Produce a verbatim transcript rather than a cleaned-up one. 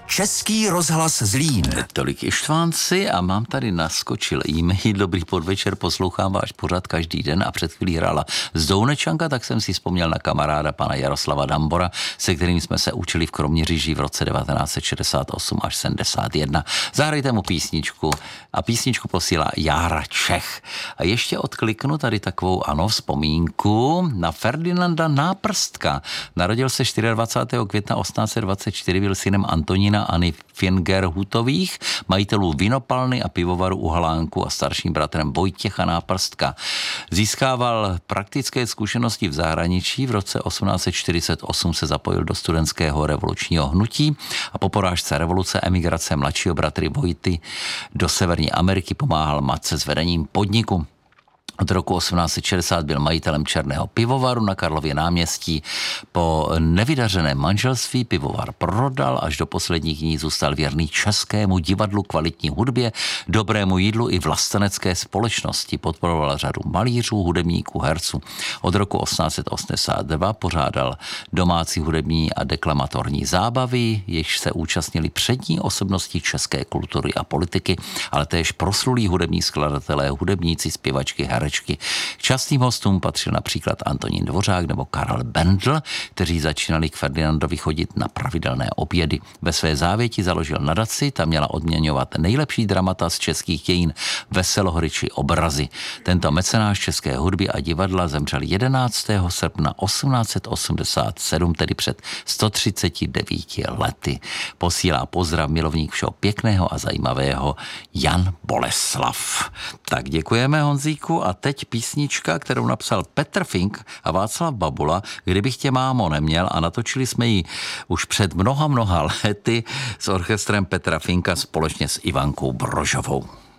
Český rozhlas Zlín. Tolik Ištvánci a mám tady naskočil e-mail. Dobrý podvečer, poslouchám váš pořad každý den a před chvílí hrála Zdounečanka, tak jsem si vzpomněl na kamaráda pana Jaroslava Dambora, se kterým jsme se učili v Kroměříži v roce devatenáct set šedesát osm až sedmdesát jedna. Zahrajte mu písničku a písničku posílá Jára Čech. A ještě odkliknu tady takovou ano vzpomínku na Ferdinanda Náprstka. Narodil se dvacátého čtvrtého května osmnáct set dvacet čtyři, byl synem Antonína Anny Fingerhutových, majitelů vinopalny a pivovaru u Halánku a starším bratrem Vojtěcha Náprstka. Získával praktické zkušenosti v zahraničí. V roce osmnáct set čtyřicet osm se zapojil do studentského revolučního hnutí a po porážce revoluce emigrace mladšího bratry Vojty do Severní Ameriky pomáhal matce s vedením podniku. Od roku osmnáct set šedesát byl majitelem Černého pivovaru na Karlově náměstí. Po nevydařeném manželství pivovar prodal, až do posledních dní zůstal věrný českému divadlu, kvalitní hudbě, dobrému jídlu i vlastenecké společnosti. Podporoval řadu malířů, hudebníků, herců. Od roku osmnáct set osmdesát dva pořádal domácí hudební a deklamatorní zábavy, jež se účastnili přední osobnosti české kultury a politiky, ale též proslulí hudební skladatelé, hudebníci, zpěvačky, herečky. K častým hostům patřil například Antonín Dvořák nebo Karel Bendl, kteří začínali k Ferdinandovi chodit na pravidelné obědy. Ve své závěti založil nadaci, ta měla odměňovat nejlepší dramata z českých dějin, Veselohry či Obrazy. Tento mecenáš české hudby a divadla zemřel jedenáctého srpna osmnáct set osmdesát sedm, tedy před sto třiceti devíti lety. Posílá pozdrav milovník všeho pěkného a zajímavého Jan Boleslav. Tak děkujeme, Honzíku, a teď písnička, kterou napsal Petr Fink a Václav Babula, Kdybych tě, mámo, neměl, a natočili jsme ji už před mnoha, mnoha lety s orchestrem Petra Finka společně s Ivankou Brožovou.